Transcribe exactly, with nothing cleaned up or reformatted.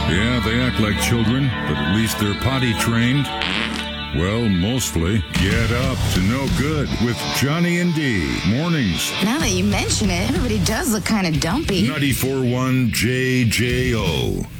Yeah, they act like children, but at least they're potty trained. Well, mostly. Get up to no good with Johnny and D. Mornings. Now that you mention it, everybody does look kind of dumpy. ninety-four point one J J O.